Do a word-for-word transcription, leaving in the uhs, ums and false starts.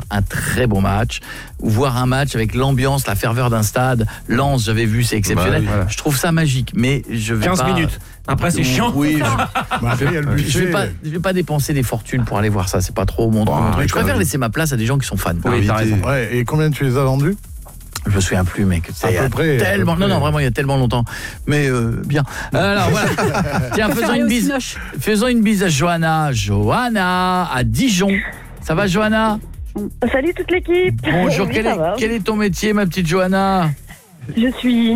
un très bon match. Voir un match avec l'ambiance, la ferveur d'un stade. Lens, j'avais vu, c'est exceptionnel. Bah, oui, voilà. Je trouve ça magique, mais je vais quinze pas... minutes. Après, c'est chiant. Oui, je... bah, après, il y a le budget. Je vais pas, je vais pas dépenser des fortunes pour aller voir ça. C'est pas trop mon, bon, mon truc. Je préfère laisser ma place à des gens qui sont fans. Oui, t'as raison. Ouais, et combien tu les as vendus? Je me souviens plus, mec. À peu près. Tellement, non, non, vraiment, il y a tellement longtemps. Mais euh, bien. Alors voilà. Tiens, faisons une bise. Faisons une bise à Johanna. Johanna à Dijon. Ça va, Johanna? Salut toute l'équipe. Bonjour. Oui, quel, est, quel est ton métier, ma petite Johanna? Je suis